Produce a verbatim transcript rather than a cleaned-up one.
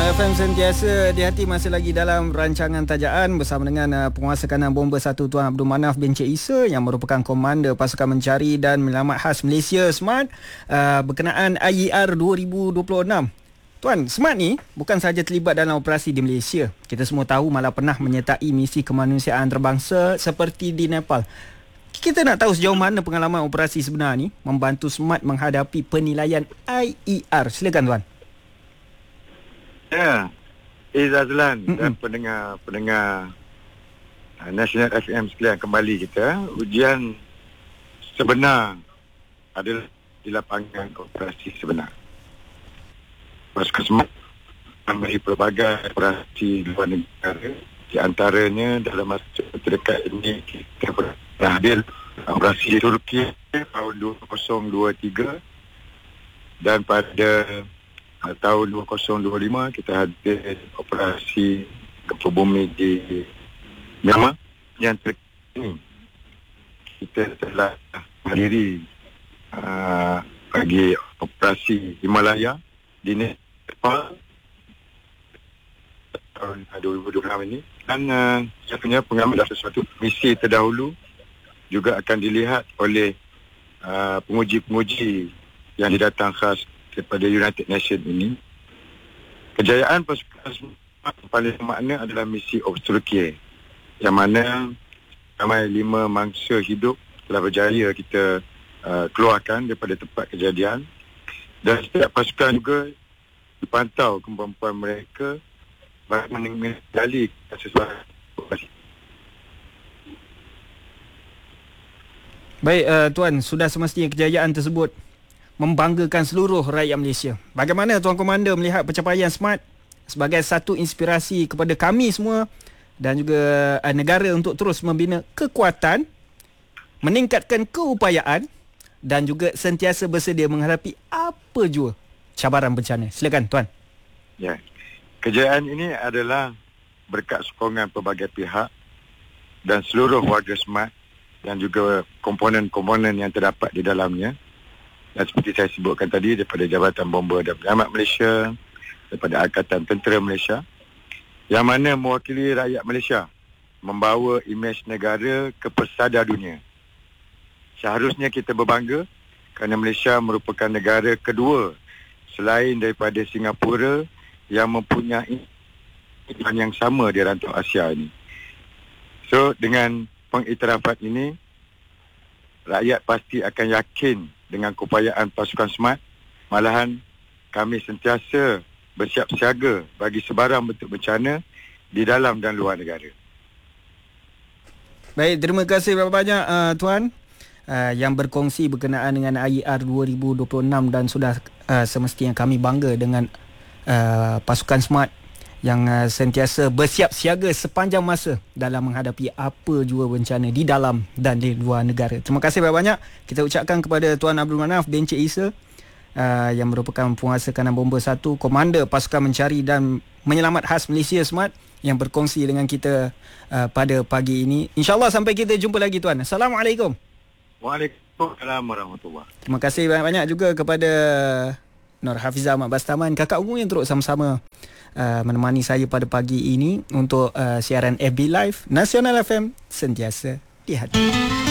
Nasional F M sentiasa di hati, masih lagi dalam rancangan tajaan bersama dengan uh, penguasa kanan bomba satu Tuan Abdul Manaf bin Cik Isa yang merupakan komander pasukan mencari dan menyelamat khas Malaysia SMART uh, berkenaan I E R dua ribu dua puluh enam. Tuan, SMART ni bukan sahaja terlibat dalam operasi di Malaysia. Kita semua tahu malah pernah menyertai misi kemanusiaan antarabangsa seperti di Nepal. Kita nak tahu sejauh mana pengalaman operasi sebenar ni membantu SMART menghadapi penilaian I E R. Silakan Tuan. Ya, Izazlan mm-hmm. dan pendengar-pendengar uh, Nasional F M sekalian, kembali kita. Ujian sebenar adalah di lapangan operasi sebenar. Pasukan SMART memberi pelbagai operasi luar negara. Di antaranya dalam masa terdekat ini kita pernah hadir operasi di Turki tahun dua ribu dua puluh tiga, dan pada Uh, tahun dua ribu dua puluh lima kita hadir operasi gempa bumi di Myanmar. Yang terkini kita telah menghadiri uh, bagi operasi Himalaya di Nepal tahun dua ribu dua puluh enam ini. Dan uh, saya punya pengalaman dalam sesuatu misi terdahulu juga akan dilihat oleh uh, penguji-penguji yang didatang khas daripada United Nations ini. Kejayaan pasukan SMART paling makna adalah misi Obstrukie, yang mana ramai lima mangsa hidup telah berjaya kita uh, keluarkan daripada tempat kejadian, dan setiap pasukan juga dipantau kemampuan mereka bagi mengendalikan sesuatu. Baik, uh, Tuan, sudah semestinya kejayaan tersebut membanggakan seluruh rakyat Malaysia. Bagaimana Tuan Komander melihat pencapaian SMART sebagai satu inspirasi kepada kami semua dan juga uh, negara untuk terus membina kekuatan, meningkatkan keupayaan dan juga sentiasa bersedia menghadapi apa jua cabaran bencana. Silakan Tuan. Ya. Kejayaan ini adalah berkat sokongan pelbagai pihak dan seluruh warga SMART dan juga komponen-komponen yang terdapat di dalamnya. Dan seperti saya sebutkan tadi, daripada Jabatan Bomba dan Penyelamat Malaysia, daripada Angkatan Tentera Malaysia, yang mana mewakili rakyat Malaysia, membawa imej negara ke pesada dunia. Seharusnya kita berbangga kerana Malaysia merupakan negara kedua selain daripada Singapura yang mempunyai iklan yang sama di rantau Asia ini. So, dengan pengiktirafan ini, rakyat pasti akan yakin dengan keupayaan pasukan SMART. Malahan kami sentiasa bersiap siaga bagi sebarang bentuk bencana di dalam dan luar negara. Baik, terima kasih banyak uh, Tuan uh, yang berkongsi berkenaan dengan I E R dua ribu dua puluh enam, dan sudah uh, semestinya kami bangga dengan uh, pasukan SMART yang uh, sentiasa bersiap siaga sepanjang masa dalam menghadapi apa jua bencana di dalam dan di luar negara. Terima kasih banyak-banyak kita ucapkan kepada Tuan Abdul Manaf bin Cik Isa uh, yang merupakan penguasa kanan bomba satu, komander pasukan mencari dan menyelamat khas Malaysia SMART, yang berkongsi dengan kita uh, pada pagi ini. InsyaAllah sampai kita jumpa lagi Tuan. Assalamualaikum. Waalaikumsalam warahmatullahi. Terima kasih banyak-banyak juga kepada Nur Hafizah Ahmad Bastaman, kakak umum yang terus sama-sama uh, menemani saya pada pagi ini untuk uh, siaran F B Live Nasional F M, sentiasa di hati.